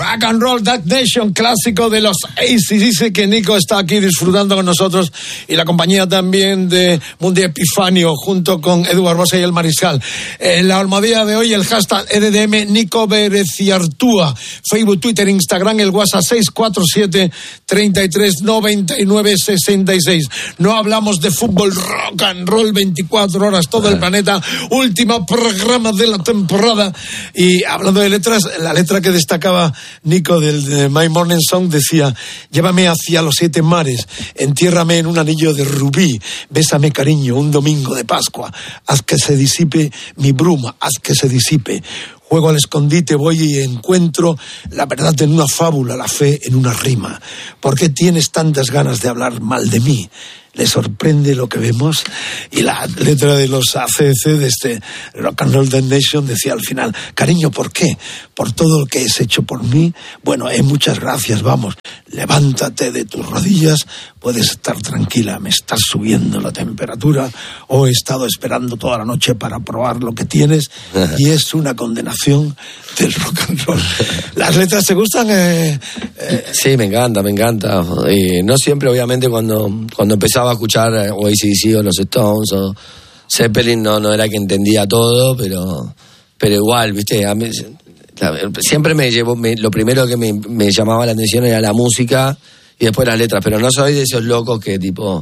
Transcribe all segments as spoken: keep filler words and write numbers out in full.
Rock and Roll That Nation, clásico de los A C D C, que Nico está aquí disfrutando con nosotros, y la compañía también de Mundi Epifanio junto con Edu Barbosa y el Mariscal. En la almohadilla de hoy el hashtag E D D M Nico Bereciartúa, Facebook, Twitter, Instagram, el WhatsApp seis cuatro siete, treinta y tres, noventa y nueve, sesenta y seis. No hablamos de fútbol, rock and roll, veinticuatro horas, todo el planeta, último programa de la temporada. Y hablando de letras, la letra que destacaba Nico del de My Morning Song decía: llévame hacia los siete mares, entiérrame en un anillo de rubí, bésame cariño un domingo de Pascua, haz que se disipe mi bruma, haz que se disipe. Juego al escondite, voy y encuentro la verdad en una fábula, la fe en una rima. ¿Por qué tienes tantas ganas de hablar mal de mí? ¿Le sorprende lo que vemos? Y la letra de los A C D C, de este Rock and Roll That Nation, decía al final: cariño, ¿por qué? Por todo lo que has hecho por mí. Bueno, eh, muchas gracias, vamos, levántate de tus rodillas, puedes estar tranquila, me estás subiendo la temperatura, o he estado esperando toda la noche para probar lo que tienes, y es una condenación del rock and roll. ¿Las letras te gustan? Eh, eh... Sí, me encanta, me encanta. Eh, no siempre, obviamente, cuando, cuando empezaba a escuchar o A C D C o los Stones o Zeppelin, no, no era que entendía todo, pero, pero igual, viste, a mí, siempre me llevó, me, lo primero que me, me llamaba la atención era la música y después las letras, pero no soy de esos locos que tipo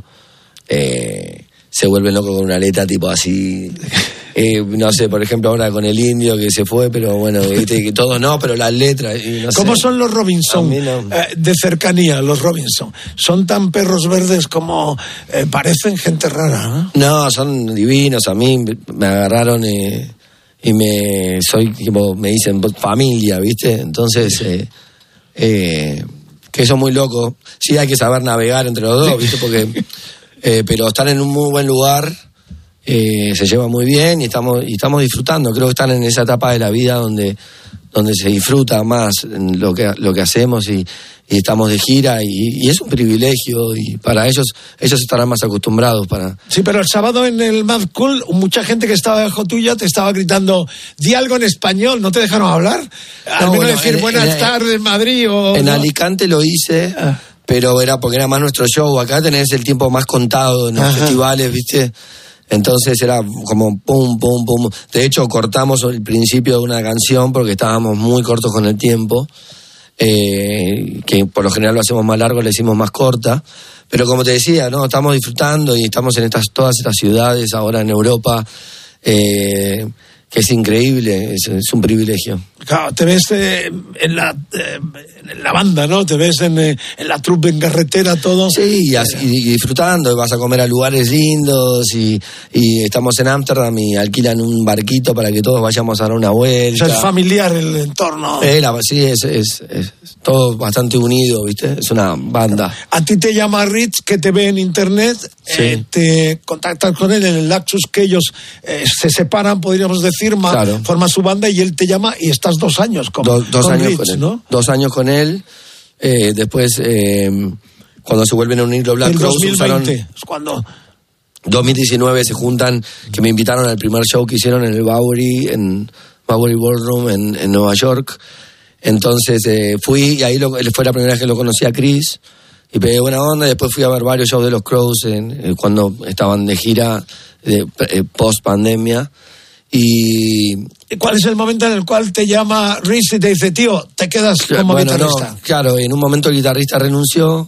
eh, se vuelven locos con una letra tipo así. Eh, no sé, por ejemplo, ahora con el Indio que se fue, pero bueno, viste que todos no, pero las letras. Y no ¿Cómo sé. son los Robinson? No. Eh, de cercanía, los Robinson. ¿Son tan perros verdes como eh, parecen gente rara? ¿eh? No, son divinos. A mí me agarraron eh, y me soy, como me dicen, familia, ¿viste? Entonces, eh, eh, que son muy locos. Sí, hay que saber navegar entre los dos, ¿viste? Porque, eh, pero están en un muy buen lugar. Eh, se lleva muy bien y estamos y estamos disfrutando. Creo que están en esa etapa de la vida donde donde se disfruta más lo que lo que hacemos y, y estamos de gira y, y es un privilegio, y para ellos ellos estarán más acostumbrados para. Sí, pero el sábado en el Mad Cool mucha gente que estaba debajo tuya te estaba gritando: di algo en español, ¿no te dejaron hablar? Al no, menos bueno, decir en, buenas en, tardes Madrid o en ¿no? Alicante lo hice. Ah. Pero era porque era más nuestro show. Acá tenés el tiempo más contado en los Ajá. festivales, ¿viste? Entonces era como pum, pum, pum. De hecho, cortamos el principio de una canción porque estábamos muy cortos con el tiempo. Eh, que por lo general lo hacemos más largo, le hicimos más corta. Pero como te decía, no, estamos disfrutando y estamos en estas todas estas ciudades ahora en Europa. Eh, que es increíble, es, es un privilegio. Claro, te ves eh, en, la, eh, en la banda, ¿no? Te ves en, eh, en la trupe, en carretera, todo. Sí, y, así, y disfrutando, y vas a comer a lugares lindos, y, y estamos en Ámsterdam y alquilan un barquito para que todos vayamos a dar una vuelta. O sea, es familiar el entorno. Eh, la, sí, es, es, es todo bastante unido, ¿viste? Es una banda. A ti te llama Rich, que te ve en internet, sí. eh, te contactas con él en el Laxus, que ellos eh, se separan, podríamos decir, firma, claro. forma su banda y él te llama y estás dos años con, Do, dos con años Rich, con él, ¿no? Dos años con él. Eh, después, eh, cuando se vuelven a unir los Black Crowes, dos mil veinte, usaron... es cuando... dos mil diecinueve se juntan, que me invitaron al primer show que hicieron en el Bowery, en Bowery Ballroom en, en Nueva York. Entonces eh, fui y ahí lo, fue la primera vez que lo conocí a Chris y pegué buena onda. Después fui a ver varios shows de los Crowes en, eh, cuando estaban de gira de, eh, post pandemia. Y ¿cuál es el momento en el cual te llama Rich y te dice, tío, te quedas como bueno, guitarrista? No, claro, en un momento el guitarrista renunció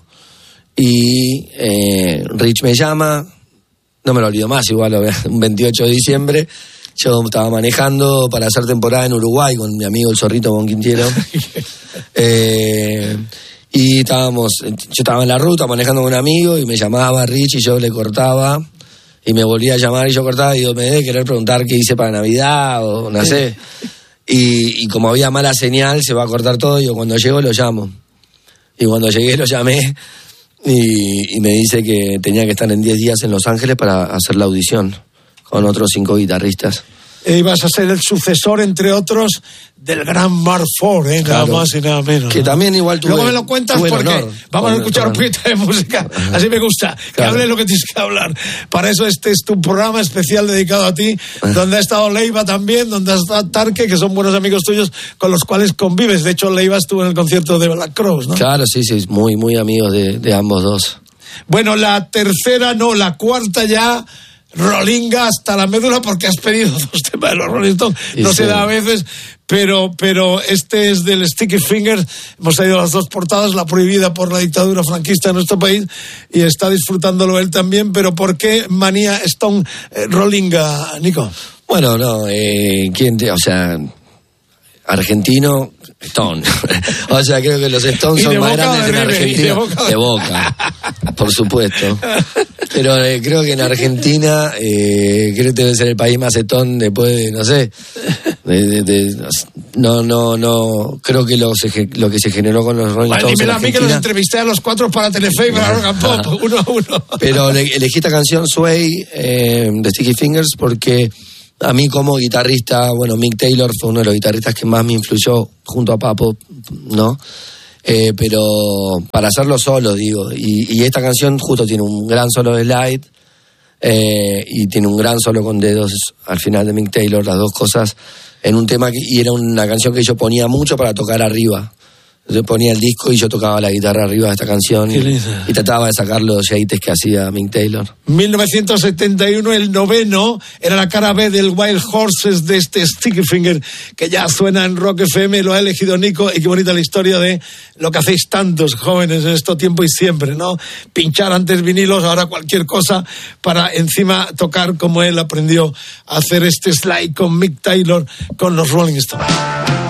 y eh, Rich me llama, no me lo olvido más, igual un veintiocho de diciembre, yo estaba manejando para hacer temporada en Uruguay con mi amigo el Zorrito Bonquintiero. eh, y estábamos, yo estaba en la ruta manejando con un amigo y me llamaba Rich y yo le cortaba. Y me volvía a llamar y yo cortaba y digo, me debe querer preguntar qué hice para Navidad o no sé. Y, y como había mala señal, se va a cortar todo. Y yo cuando llego lo llamo. Y cuando llegué lo llamé y, y me dice que tenía que estar en diez días en Los Ángeles para hacer la audición con otros cinco guitarristas. eh, ibas a ser el sucesor, entre otros, del gran Mark Ford, ¿eh? Claro. Nada más y nada menos. Que ¿no? También igual tuve. Luego me lo cuentas porque honor, vamos a escuchar un poquito de música. Así me gusta. Claro. Que hables lo que tienes que hablar. Para eso este es tu programa especial dedicado a ti, donde ha estado Leiva también, donde ha estado Tarque, que son buenos amigos tuyos con los cuales convives. De hecho, Leiva estuvo en el concierto de Black Crowes, ¿no? Claro, sí, sí, muy, muy amigos de, de ambos dos. Bueno, la tercera, no, la cuarta ya... Rolinga hasta la médula, porque has pedido dos temas de los Rolling Stones. No se da a veces, pero, pero este es del Sticky Fingers. Hemos traído las dos portadas, la prohibida por la dictadura franquista en nuestro país, y está disfrutándolo él también. Pero ¿por qué manía Stone eh, Rolinga, Nico? Bueno, no, eh, ¿quién te, o sea, argentino, Stone. O sea, creo que los Stones son más grandes en Argentina. De boca, de boca, por supuesto. Pero eh, creo que en Argentina, eh, creo que debe ser el país más Stone después de, no sé, de, de, de, no, no, no, creo que lo, se, lo que se generó con los Rolling Stones en Argentina. A mí que los entrevisté a los cuatro para Telefe y para Rock and Pop, uno a uno. Pero elegí esta canción, Sway, eh, de Sticky Fingers, porque a mí como guitarrista, bueno, Mick Taylor fue uno de los guitarristas que más me influyó junto a Papo, ¿no? Eh, pero para hacerlo solo, digo. Y, y esta canción justo tiene un gran solo de slide eh, y tiene un gran solo con dedos al final de Mick Taylor, las dos cosas en un tema que, y era una canción que yo ponía mucho para tocar arriba. Yo ponía el disco y yo tocaba la guitarra arriba de esta canción y, y trataba de sacar los yates que hacía Mick Taylor. mil novecientos setenta y uno, el noveno, era la cara B del Wild Horses de este Sticky Finger, que ya suena en Rock F M, lo ha elegido Nico, y qué bonita la historia de lo que hacéis tantos jóvenes en este tiempo y siempre, ¿no? Pinchar antes vinilos, ahora cualquier cosa, para encima tocar como él aprendió a hacer este slide con Mick Taylor, con los Rolling Stones.